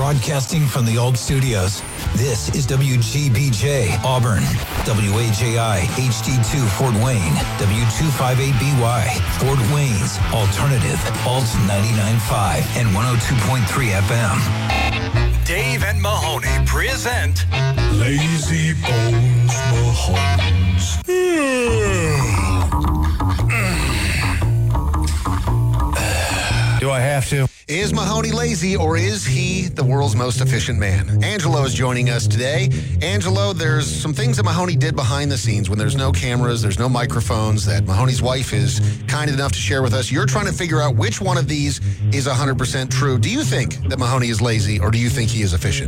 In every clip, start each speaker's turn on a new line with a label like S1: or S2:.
S1: Broadcasting from the old studios, this is WGBJ Auburn, WAJI HD2 Fort Wayne, W258BY Fort Wayne's Alternative Alt 99.5 and 102.3 FM. Dave and Mahoney present
S2: Lazy Bones Mahomes.
S3: Do I have to?
S4: Is Mahoney lazy, or is he the world's most efficient man? Angelo is joining us today. Angelo, there's some things that Mahoney did behind the scenes when there's no cameras, there's no microphones, that Mahoney's wife is kind enough to share with us. You're trying to figure out which one of these is 100% true. Do you think that Mahoney is lazy, or do you think he is efficient?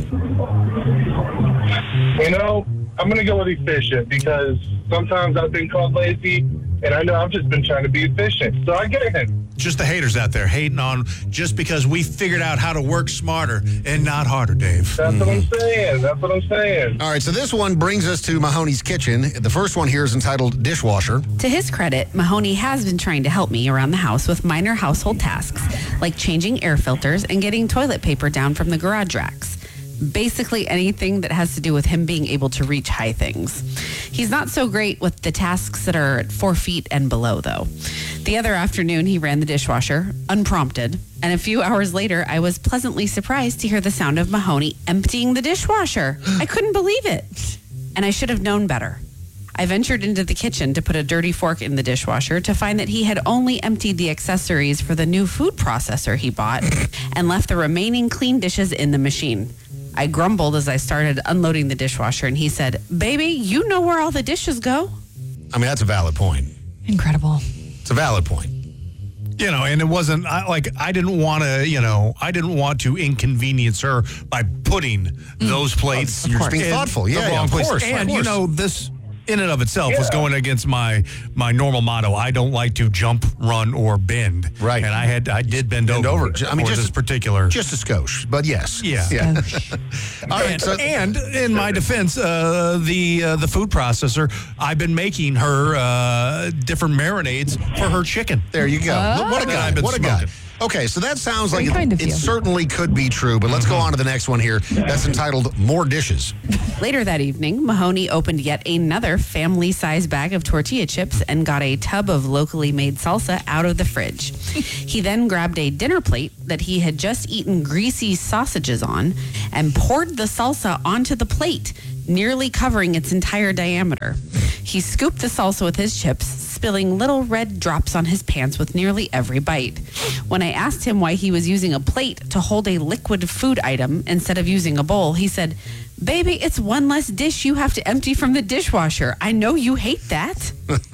S5: You know, I'm going to go with efficient, because sometimes I've been called lazy, and I know I've just been trying to be efficient. So I get it.
S3: Just the haters out there hating on just because we figured out how to work smarter and not harder, Dave.
S5: That's what I'm saying. That's what I'm saying.
S4: All right, so this one brings us to Mahoney's kitchen. The first one here is entitled Dishwasher.
S6: To his credit, Mahoney has been trying to help me around the house with minor household tasks, like changing air filters and getting toilet paper down from the garage racks. Basically anything that has to do with him being able to reach high things. He's not so great with the tasks that are at 4 feet and below, though. The other afternoon, he ran the dishwasher, unprompted, and a few hours later, I was pleasantly surprised to hear the sound of Mahoney emptying the dishwasher. I couldn't believe it, and I should have known better. I ventured into the kitchen to put a dirty fork in the dishwasher to find that he had only emptied the accessories for the new food processor he bought and left the remaining clean dishes in the machine. I grumbled as I started unloading the dishwasher, and he said, "Baby, you know where all the dishes go."
S4: I mean, that's a valid point.
S7: Incredible.
S4: It's a valid point.
S3: You know, and it wasn't I didn't want to inconvenience her by putting those plates.
S4: You're just being thoughtful.
S3: The
S4: Yeah,
S3: wrong
S4: of
S3: place.
S4: course.
S3: And
S4: of course.
S3: you know, this in and of itself was going against my normal motto. I don't like to jump, run, or bend.
S4: Right.
S3: And I did bend over.
S4: I mean,
S3: for
S4: just
S3: this particular.
S4: Just a skosh, but yes.
S3: Yeah.
S4: All right.
S3: And in my defense, the food processor, I've been making her different marinades for her chicken.
S4: There you go. What a guy.
S3: I've been
S4: What a guy.
S3: smoking.
S4: Okay, so that sounds like
S7: kind of
S4: it
S7: you.
S4: certainly could be true, but let's go on to the next one here. That's entitled More Dishes.
S6: Later that evening, Mahoney opened yet another family-sized bag of tortilla chips and got a tub of locally made salsa out of the fridge. He then grabbed a dinner plate that he had just eaten greasy sausages on and poured the salsa onto the plate, nearly covering its entire diameter. He scooped the salsa with his chips, spilling little red drops on his pants with nearly every bite. When I asked him why he was using a plate to hold a liquid food item instead of using a bowl, he said, "Baby, it's one less dish you have to empty from the dishwasher. I know you hate that."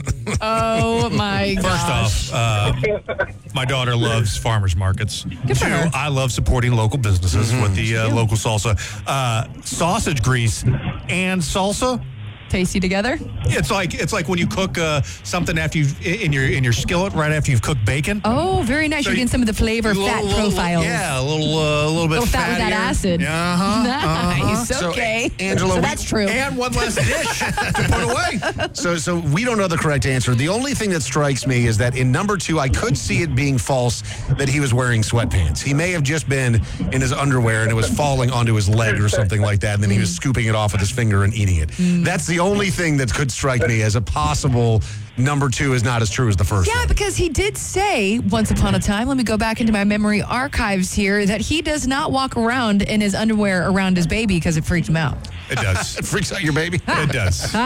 S7: Oh, my gosh.
S3: First off, my daughter loves farmers markets.
S7: Good for her.
S3: I love supporting local businesses with the local salsa. Sausage grease and salsa.
S7: Tasty together?
S3: It's like when you cook something after you in your skillet right after you've cooked bacon.
S7: Oh, very nice.
S3: So
S7: You're getting some of the flavor, fat profiles.
S3: Yeah, a little bit
S7: Little fat with that
S3: fattier.
S7: acid.
S6: Uh-huh.
S7: Nice. Okay.
S4: Angela,
S7: so that's true.
S3: And one less dish to put away.
S4: So we don't know the correct answer. The only thing that strikes me is that in number 2, I could see it being false that he was wearing sweatpants. He may have just been in his underwear and it was falling onto his leg or something like that, and then he was scooping it off with his finger and eating it. That's the only thing that could strike me as a possible number 2 is not as true as the first
S7: Yeah,
S4: one.
S7: because he did say once upon a time, let me go back into my memory archives here, that he does not walk around in his underwear around his baby because it freaked him out.
S3: It does.
S4: It freaks out your baby?
S3: It does.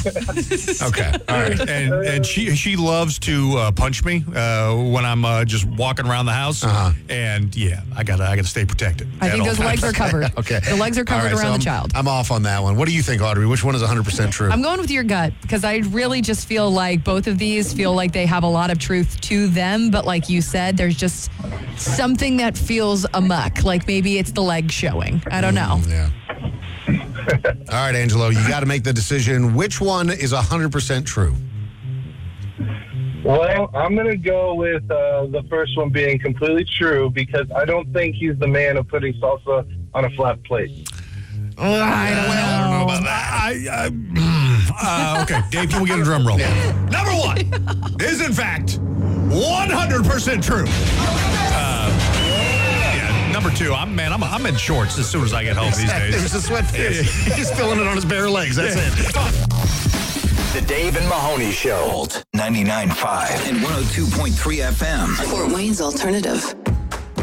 S3: Okay. All right. And she loves to punch me when I'm just walking around the house. And yeah, I gotta stay protected.
S7: I think
S3: at all
S7: those legs are covered.
S4: Okay.
S7: The legs are covered
S4: All right,
S7: around
S4: so
S7: the child.
S4: I'm off on that one. What do you think, Audrey? Which one is 100% true?
S7: I'm going with your gut because I really just feel like both of these feel like they have a lot of truth to them. But like you said, there's just something that feels amuck. Like maybe it's the leg showing. I don't know.
S4: Yeah. All right, Angelo, you got to make the decision. Which one is 100% true?
S5: Well, I'm going to go with the first one being completely true, because I don't think he's the man of putting salsa on a flat plate.
S3: I don't know about that. Okay, Dave, can we get a drum roll? Number 1 is, in fact, 100% true. number two, I'm in shorts as soon as I get home these days.
S4: There's a sweatpants. He's filling it on his bare legs. That's it.
S1: The Dave and Mahoney Show. 99.5 and 102.3 FM.
S8: Fort Wayne's Alternative.